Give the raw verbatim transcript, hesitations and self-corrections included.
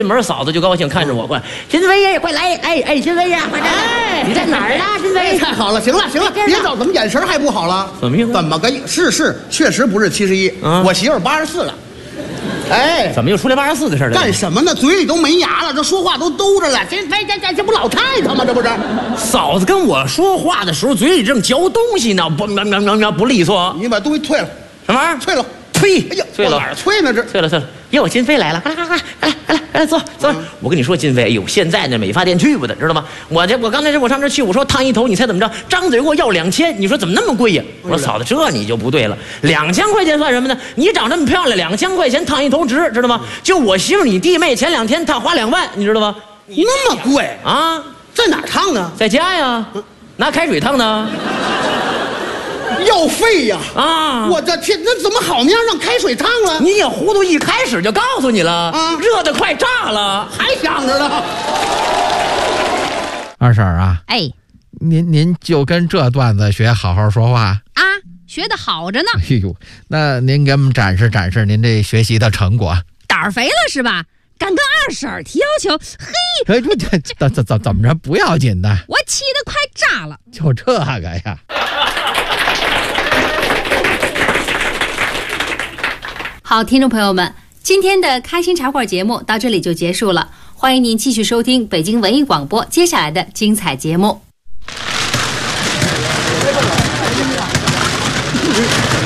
门嫂子就高兴，看着我，过来，新飞呀，快来！哎哎，新飞呀，快来！哎，你在哪儿呢？新飞， 太好了，行了行了，别找，怎么眼神还不好了？ 怎么意思？ 怎么个是是，确实不是七十一，我媳妇八十四了。哎， 怎么又出来八十四的事了？ 干什么呢？嘴里都没牙了，这说话都兜着了。这这这这这不老太太吗？这不是？ 嫂子跟我说话的时候，嘴里正嚼东西呢，不喵喵喵喵不利索。 你把东西退了， 什么玩意儿？ 退了。 退， 哎呀， 退了， 哪儿退呢？这退了，退了。哟，金飞来了，快来，快来，快来，快来，快来，坐，坐。我跟你说，金飞，哎呦，现在那美发店去不得，知道吗？我这，我刚才我上这去，我说烫一头，你猜怎么着？张嘴给我要两千，你说怎么那么贵呀？我说嫂子，这你就不对了，两千块钱算什么呢？你长这么漂亮，两千块钱烫一头值，知道吗？就我媳妇你弟妹前两天她花两万，你知道吗？ 那么贵啊？ 在哪儿烫呢？ 在家呀，拿开水烫的。 要费呀！ 啊！ 我的天，那怎么好面让开水烫了？ 你也糊涂，一开始就告诉你了啊！热的快炸了， 还想着呢。 二婶啊， 哎， 您您就跟这段子学，好好说话啊，学得好着呢。 哎呦，那您给我们展示展示您这学习的成果。 胆儿肥了是吧？敢跟二婶提要求？嘿， 哎，这这怎怎怎么着不要紧的？ 我气得快炸了。 就这个呀。 好，听众朋友们，今天的开心茶馆节目到这里就结束了，欢迎您继续收听北京文艺广播接下来的精彩节目。